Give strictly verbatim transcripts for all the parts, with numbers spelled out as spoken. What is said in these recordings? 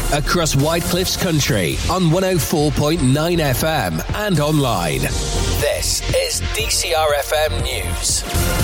across Whitecliff's country on one oh four point nine F M and online. This is D C R F M News.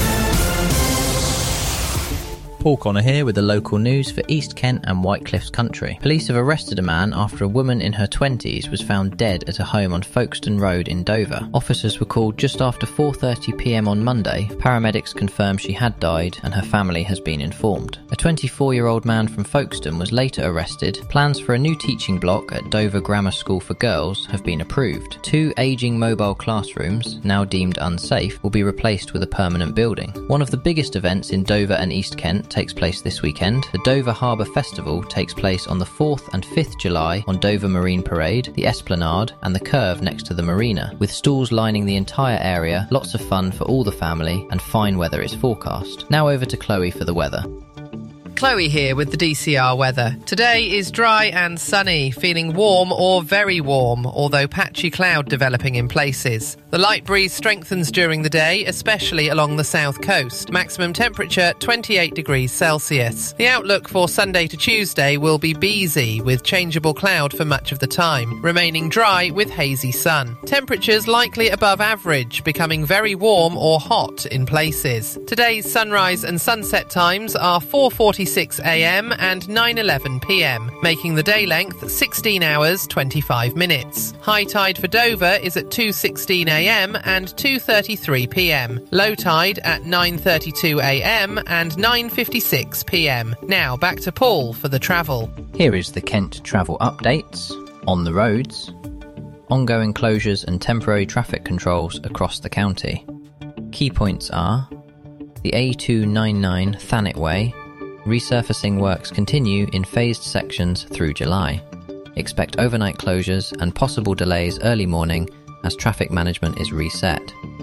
Paul Connor here with the local news for East Kent and Whitecliff's country. Police have arrested a man after a woman in her twenties was found dead at a home on Folkestone Road in Dover. Officers were called just after four thirty p m on Monday. Paramedics confirmed she had died and her family has been informed. A twenty-four-year-old man from Folkestone was later arrested. Plans for a new teaching block at Dover Grammar School for Girls have been approved. Two ageing mobile classrooms, now deemed unsafe, will be replaced with a permanent building. One of the biggest events in Dover and East Kent takes place this weekend. The Dover Harbour Festival takes place on the fourth and fifth July on Dover Marine Parade, the Esplanade and the Curve next to the marina, with stalls lining the entire area, lots of fun for all the family and fine weather is forecast. Now over to Chloe for the weather. Chloe here with the D C R weather. Today is dry and sunny, feeling warm or very warm, although patchy cloud developing in places. The light breeze strengthens during the day, especially along the south coast. Maximum temperature twenty-eight degrees Celsius. The outlook for Sunday to Tuesday will be breezy, with changeable cloud for much of the time, remaining dry with hazy sun. Temperatures likely above average, becoming very warm or hot in places. Today's sunrise and sunset times are four forty-six a m and nine eleven p m, making the day length sixteen hours twenty-five minutes. High tide for Dover is at two sixteen a m and two thirty-three p m. Low tide at nine thirty-two a m and nine fifty-six p m. Now back to Paul for the travel. Here is the Kent travel updates. On the roads, ongoing closures and temporary traffic controls across the county. Key points are the A two ninety-nine Thanet Way. Resurfacing works continue in phased sections through July. Expect overnight closures and possible delays early morning as traffic management is reset.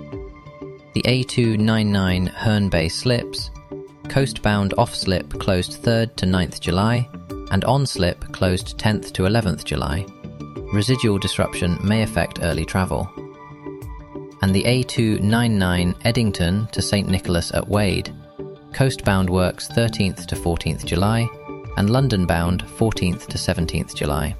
The A two ninety-nine Herne Bay slips. Coastbound off-slip closed third to ninth July and on-slip closed tenth to eleventh July. Residual disruption may affect early travel. And the A two ninety-nine Eddington to St Nicholas at Wade. Coastbound works thirteenth to fourteenth July and London-bound fourteenth to seventeenth July.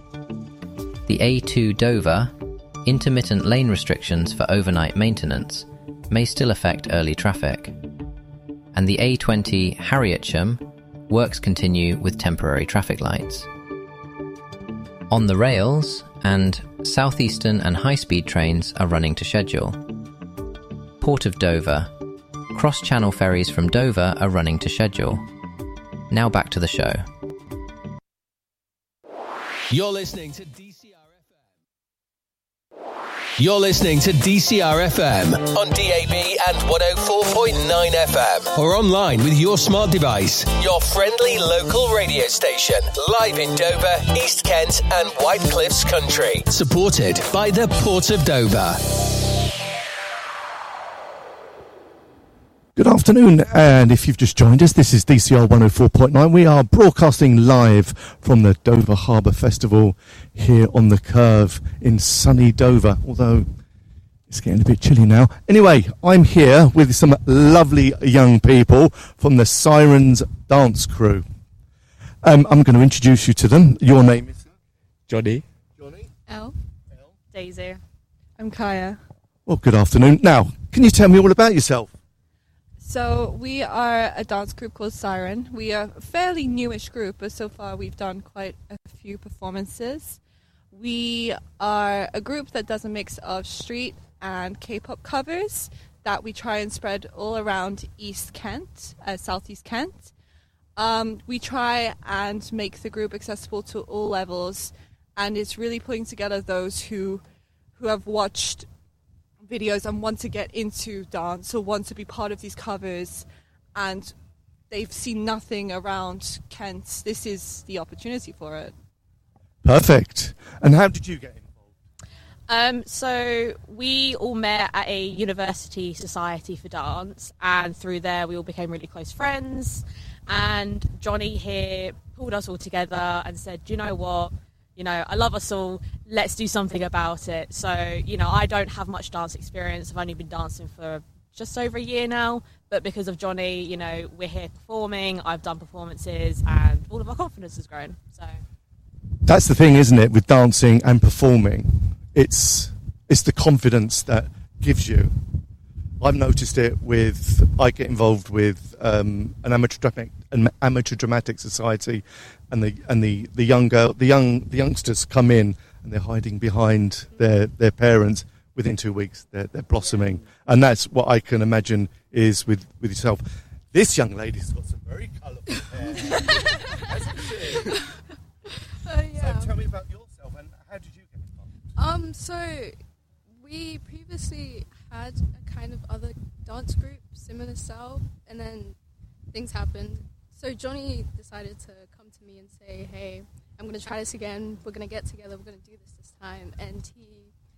The A two Dover, intermittent lane restrictions for overnight maintenance, may still affect early traffic. And the A twenty Harrietsham, works continue with temporary traffic lights. On the rails, and southeastern and high-speed trains are running to schedule. Port of Dover, cross-channel ferries from Dover are running to schedule. Now back to the show. You're listening to D C R F M. You're listening to D C R F M on D A B and one oh four point nine F M or online with your smart device. Your friendly local radio station, live in Dover, East Kent and Whitecliff's country. Supported by the Port of Dover. Good afternoon, and if you've just joined us, this is D C R one oh four point nine. We are broadcasting live from the Dover Harbour Festival here on the Curve in sunny Dover, although it's getting a bit chilly now. Anyway, I'm here with some lovely young people from the Sirens Dance Crew. Um, I'm going to introduce you to them. Your name is? Johnny. Johnny. Elle. Elle. Daisy. I'm Kaya. Well, good afternoon. Now, can you tell me all about yourself? So we are a dance group called Siren. We are a fairly newish group, but so far we've done quite a few performances. We are a group that does a mix of street and K-pop covers that we try and spread all around East Kent, uh, Southeast Kent. Um, we try and make the group accessible to all levels, and it's really putting together those who who have watched videos and want to get into dance or want to be part of these covers and they've seen nothing around Kent. This is the opportunity for it. Perfect. And how did you get involved? Um, so we all met at a university society for dance, and through there we all became really close friends, and Johnny here pulled us all together and said, do you know what? You know, I love us all. Let's do something about it. So, you know, I don't have much dance experience. I've only been dancing for just over a year now. But because of Johnny, you know, we're here performing. I've done performances and all of our confidence has grown. So, that's the thing, isn't it, with dancing and performing? It's it's the confidence that gives you. I've noticed it with, I get involved with um, an amateur dramatic, an amateur dramatic society, and the and the the younger the young the youngsters come in and they're hiding behind their their parents. Within two weeks, they're they're blossoming, and that's what I can imagine is with with yourself. This young lady's got some very colourful hair. Hasn't she? Uh, yeah. So tell me about yourself and how did you get involved? Um, so we previously had a kind of other dance group, similar style, and then things happened. So Johnny decided to come to me and say, hey, I'm going to try this again. We're going to get together. We're going to do this this time. And he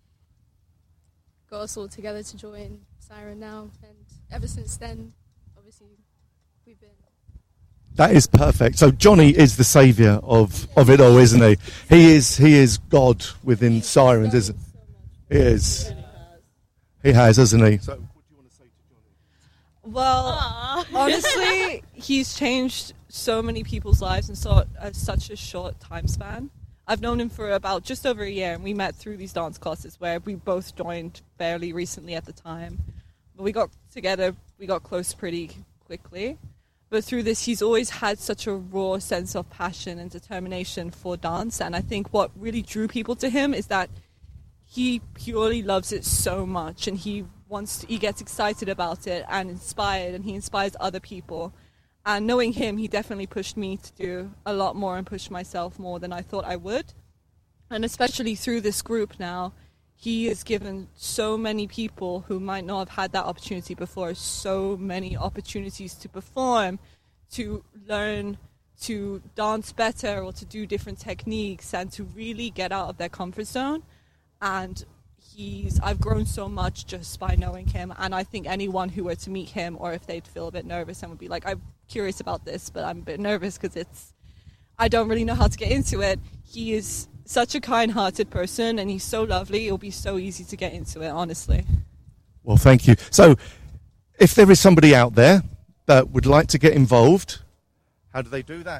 got us all together to join Siren now. And ever since then, obviously, we've been... That is perfect. So Johnny is the saviour of, of it all, isn't he? He is he is God within Sirens, isn't he? He is. He has, hasn't he? So, what do you want to say to Johnny? Well, Aww. honestly, he's changed so many people's lives in so, uh, such a short time span. I've known him for about just over a year, and we met through these dance classes where we both joined fairly recently at the time. But we got together, we got close pretty quickly. But through this, he's always had such a raw sense of passion and determination for dance. And I think what really drew people to him is that he purely loves it so much, and he wants to, he gets excited about it and inspired, and he inspires other people. And knowing him, he definitely pushed me to do a lot more and push myself more than I thought I would. And especially through this group now, he has given so many people who might not have had that opportunity before so many opportunities to perform, to learn to dance better or to do different techniques and to really get out of their comfort zone. And he's I've grown so much just by knowing him, and I think anyone who were to meet him, or if they'd feel a bit nervous and would be like, I'm curious about this, but I'm a bit nervous because it's I don't really know how to get into it. He is such a kind-hearted person, and he's so lovely. It'll be so easy to get into it, honestly. Well, thank you. So, if there is somebody out there that would like to get involved, how do they do that?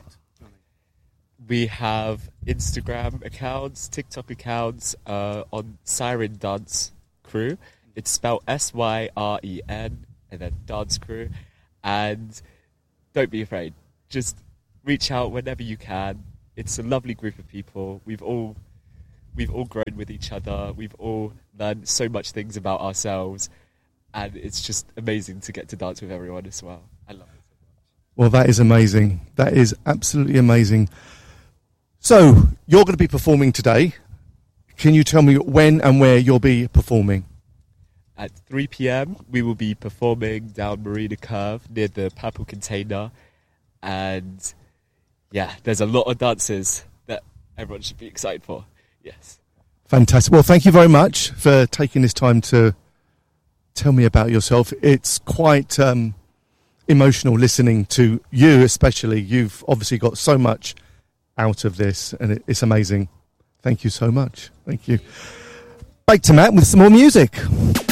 We have Instagram accounts, TikTok accounts uh, on Siren Dance Crew. It's spelled S Y R E N and then Dance Crew. And don't be afraid. Just reach out whenever you can. It's a lovely group of people. We've all we've all grown with each other. We've all learned so much things about ourselves. And it's just amazing to get to dance with everyone as well. I love it so much. Well, that is amazing. That is absolutely amazing. So, you're going to be performing today. Can you tell me when and where you'll be performing? At three p.m, we will be performing down Marina Curve near the Purple Container. And, yeah, there's a lot of dances that everyone should be excited for. Yes. Fantastic. Well, thank you very much for taking this time to tell me about yourself. It's quite um, emotional listening to you, especially. You've obviously got so much out of this, and it, it's amazing. Thank you so much. Thank you. Back to Matt with some more music.